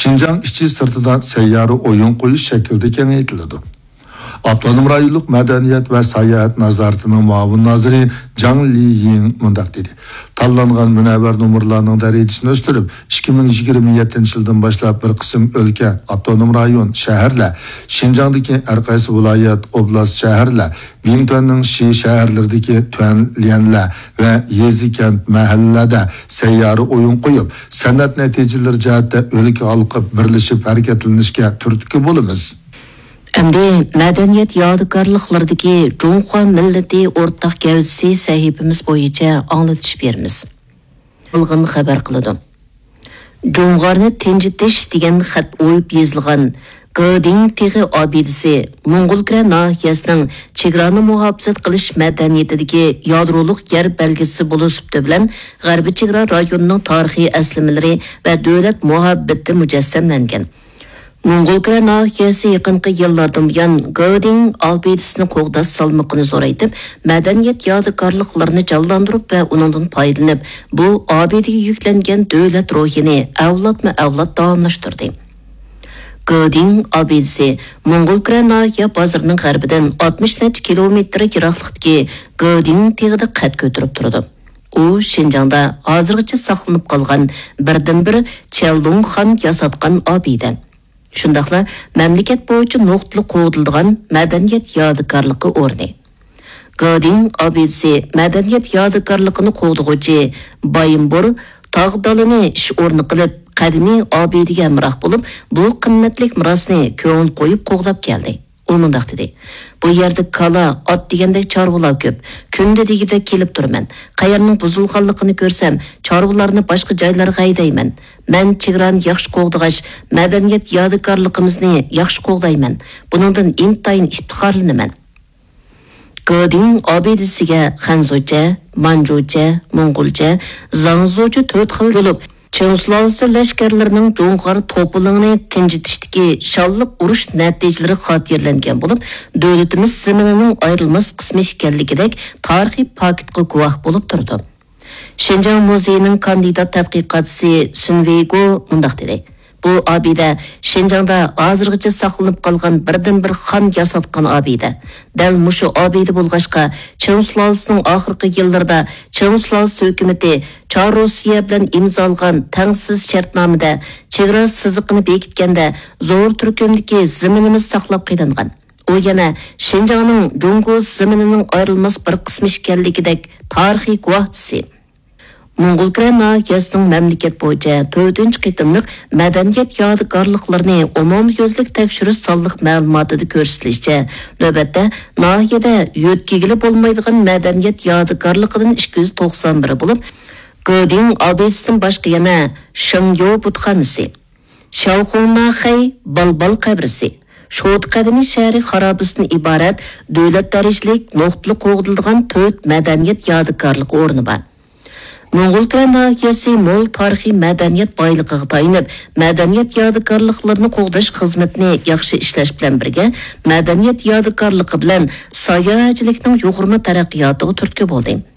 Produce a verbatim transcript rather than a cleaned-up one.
Şinjan içi sırtida seyyarı oyun qo'yish shaklida kengaytiriladi. Avtonom rayonluq madaniyat va sayohat nazoratining muavin naziri Jang Li Ying mundaq dedi. Tanlangan münavvar nomerlarning darajasini o'stirib, ikki ming yigirma yettinchi yildan boshlab bir qism o'lka, avtonom rayon, shaharlar, Şinjandagi har qaysi viloyat, oblast, shaharlar, Bintuanning shi shaharlaridagi tuanlianlar va yezi kent mahallalarda sayyora o'yin qo'yib, san'at natijalari jihatda o'lka olqib birlashib harakatlanishga turtki bo'lamiz. Әмді мәдәниет ядыгарлықлардығы Жоңға милләти ортақ гәүдісі сәхипіміз бойынша аңлатыш беріміз. Бұлғын хабар қылыды. Жоңғарны тенжітіш деген хат ойып езілған Гыдин тегі абидісі Монғолкра нахиясының чеграны мұхапсат қылыш мәдәниетідегі ядролық ер бәлгісі болу сүпті білән Ғарби чегра районының тарихи әслімілері вә дөлет мұхаббетті mücəssəmlənген. Монголкра нахиясы yakınqı yıllardan buyan Gıdin abidisini qoğdas salmaqını zoraytıb, мәдәниет yadıkarlıqlarını canlandırıb və onundan paylanıb, bu abideye yüklengen dövlət ruhini avlatma avlat davamlaştırdı. Gıdin abidisi Monголкра nahiya bazarının qərbidən altmış kilometre yiraklıqdaki Gıdin teğide qət götürüb turdu. O, Şinjanda hazırgıca saqlanıb qalğan birdən-bir Çellong xan yasatqan abide. Şundaqla məmləkət boyunca noqtlı qoğdulduğan mədəniyyət yadıkarlıqı orni. Gıdin abidisi mədəniyyət yadıkarlıqını qoğduğucu Bayınbor tağdalını iş orni qılıb qədimi abidiga mıraq bulub, bu qimmatlik mirasını köğün qoyub qoğdab gəldi. O mundaq dedi. Bu yerde kala, at degендek çarvular köp. Күнде degide kelip durman. Qayarning buzulğanlıqını görsem, çarvularını başqa jaylarga haydayman. Men chegran yaxshi qoğdığaş, madaniyat yadıkarlığımızını yaxshi qoğdayman. Buningdan intayın iftixorlanaman. Gıdin abidisiga Xanzocha, Manjucha, Mongolcha, Zangzocha to'rt xil bo'lib, Çenoslavsı leşkerlerinin Жоңғар topulığını tinjitişdeki şallık uruş neticeleri xatirlengen bulup, dövletimiz zemininin ayrılmaz kısmı ekanligidek tarihi paketga guvoh bulup turdu. Şinjan Muzeyi'nin kandidat tadqiqatçısı Sun Wei-go mundaq dedi. Bu abide Şinjanda hazırgıca saqlanıp qalğan birden bir xan yasatqan abide. Dal muşu abide bolğaşqa Çenoslavsının ahırkı yıllarda Çenoslavs hökümeti Çar Rusiya bilan imzalgan tangsiz şartnomada chegara siziqini bekitkanda zo'r turkumdagi zaminimiz saqlab qilingan. O yana Şinjanning Жоңғо zaminining ayrılmaz bir qismi ekanligidek tarixiy guvohchisi. Monголкра nahiyasining mamlakat bo'yicha to'rtinchi qitimliq madaniyat yodigarliklarini umumyuzlik tekshirish sonliq ma'lumotida ko'rsatilishicha, navbatda nahiyada yo'tkigili bo'lmaydigan madaniyat yodigarligidan ikki yuz to'qson biri bo'lib, Gıdin abidisidan boshqa yana Shingyo butxonasi, Shaoxunnaxay Balbal qabrisi, Şoğut qadimi shahri xarobasidan iborat davlat darajalik nuqtli qo'g'dilgan to'rt madaniyat yodigarligi o'rni bor. Monголкра nahiyasi mol tarixiy madaniyat boyligiga tayinib, madaniyat yodigarliklarini qo'g'dash xizmatini yaxshi ishlash bilan birga, madaniyat yodigarligi bilan sayohatchilikning yuqori taraqqiyotiga turtki bo'ldi.